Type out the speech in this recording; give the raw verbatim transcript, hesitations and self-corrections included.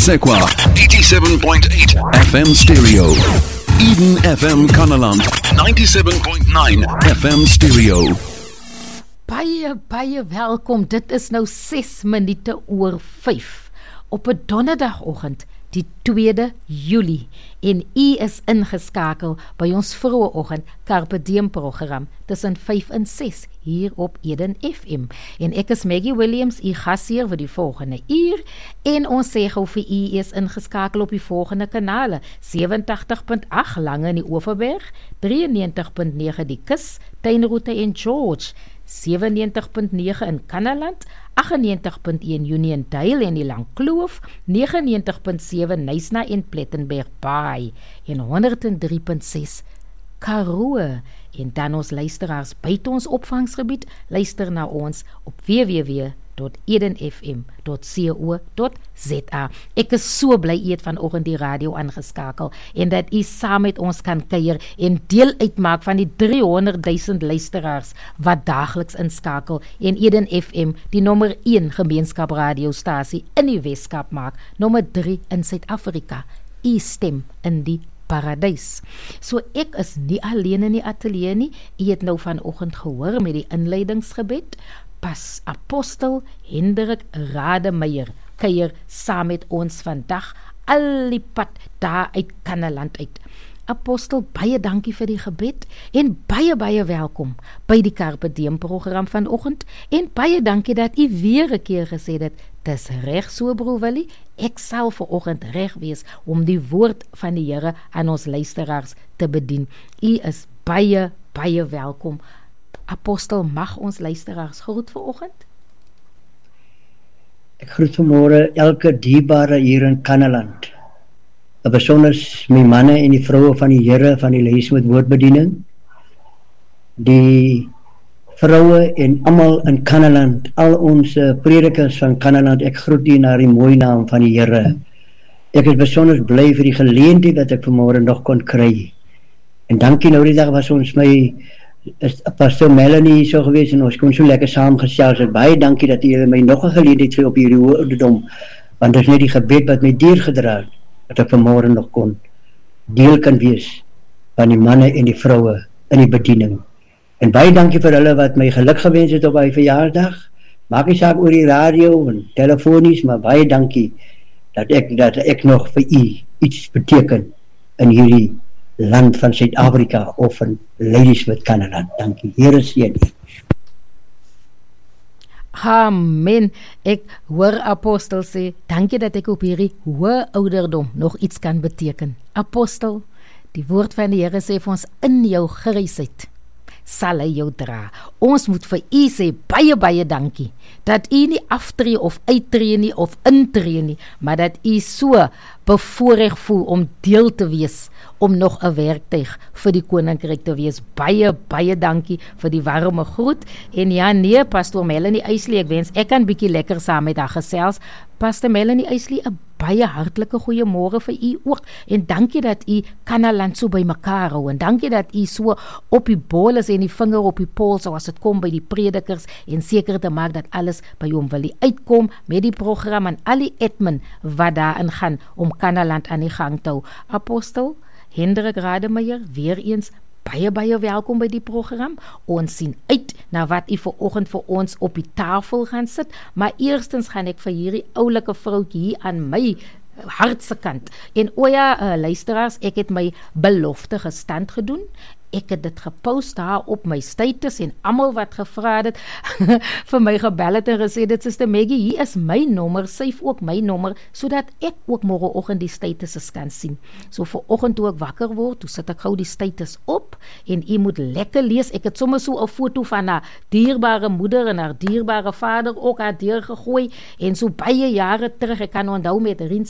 Sekwa, eighty-seven point eight F M Stereo. Eden F M Kanaland, ninety-seven point nine F M Stereo. Baie, baie welkom. Dit is nou ses minute oor vyf op 'n donderdagoggend, die tweede Julie, en u is ingeskakel by ons vroegoggend Carpe Diem program tussen vyf en ses hier op Eden F M. En ek is Maggie Williams, u gasheer vir die volgende uur, en ons sê gou vir u is ingeskakel op die volgende kanale: seventy point eight Lange in die Oeverberg, ninety-three point nine die Kus, Tuinroete en George, seventy point nine in Kanaland, eighty-nine point one Uniondale en die Langkloof, ninety-nine point seven Knysna en Plettenberg Baai, en one oh three point six Karoo. En dan ons luisteraars buite ons opvangsgebied luister na ons op w w w dot eden f m dot co dot z a. Ek is so bly u het vanoggend die radio aangeskakel en dat u saam met ons kan kuier en deel uitmaak van die three hundred thousand luisteraars wat daagliks inskakel en Eden F M die nommer one gemeenskap radiostasie in die Weskaap maak, nommer three in Suid-Afrika. U stem in die paradys. So ek is nie alleen in die ateljee nie. U het nou vanoggend gehoor met die inleidingsgebed. Pas apostel Hendrik Rademeier kuier saam met ons vandag al die pad daar uit Kanaland uit. Apostel, baie dankie vir die gebed en baie baie welkom by die Carpe Diem program vanoggend en baie dankie dat u weer 'n keer gesê het, dis reg so broer Willie, ek sal vanoggend reg wees om die woord van die Here aan ons luisteraars te bedien. U is baie baie welkom. Apostel, mag ons luisteraars groet vanoggend? Ek groet vanmôre elke dierbare hier in Kanaland. 'n Besonder my manne en die vroue van die Here van die lys met woordbediening. Die vroue en almal in Kanaland, al ons predikers van Kanaland, ek groet u na die mooi naam van die Here. Ek is besonder bly vir die geleentheid dat ek vanmôre nog kon kry. En dankie, nou die dag was ons my is Pastor Melanie so gewees en ons kon so lekker saamgesels het. Baie dankie dat julle my nog 'n geleentheid gee op hierdie hoë ouderdom, want dit is net die gebed wat my deurgedra het, dat ek vanmôre nog kon deel kan wees van die manne en die vroue in die bediening. En baie dankie vir hulle wat my geluk gewens het op my verjaardag. Maak nie saak oor die radio en telefonies, maar baie dankie dat ek dat ek nog vir u iets beteken in hierdie land van Suid-Afrika of in Ladysmith, Kanaland. Dankie. Here seën u. Amen. Ek hoor apostel sê, dankie dat ek op hierdie hoë ouderdom nog iets kan beteken. Apostel, die woord van die Here sê vir ons, in jou grysheid sal hy jou dra. Ons moet vir u sê baie baie dankie dat u nie aftree of uittree nie of intree nie, maar dat u so bevoorreg voel om deel te wees, om nog 'n werktuig vir die koninkryk te wees. Baie baie dankie vir die warme groet. En ja nee, Pastor Melanie Eisley, ek wens ek kan bietjie lekker saam met haar gesels. Pastor Melanie Eisley, 'n baie hartlike goeiemôre vir u ook, en dankie dat u Kanaland so by mekaar hou, en dankie dat u so op die bol is en die vinger op die pols as dit kom by die predikers, en seker te maak dat alles by hom wil uitkom met die program en al die admin wat daarin gaan om Kanaland aan die gang te hou. Apostel Hendrik Rademeier, weer eens baie baie welkom by die program. Ons sien uit na wat u vanoggend vir ons op die tafel gaan sit, maar eerstens gaan ek vir hierdie oulike vroutjie hier aan my hartse kant. En o ja, uh, luisteraars, ek het my belofte gestand gedoen. Ek het dit gepost daar op my status en almal wat gevra het vir my gebel het en gesê dit Suster Maggie, hier is my nommer, syf ook my nommer, sodat ek ook môreoggend die statuses kan sien. So vanoggend toe ek wakker word, toe sit ek gou die status op en u moet lekker lees. Ek het sommer so 'n foto van haar dierbare moeder en haar dierbare vader ook haar deur gegooi en so baie jare terug, ek kan onthou met Rins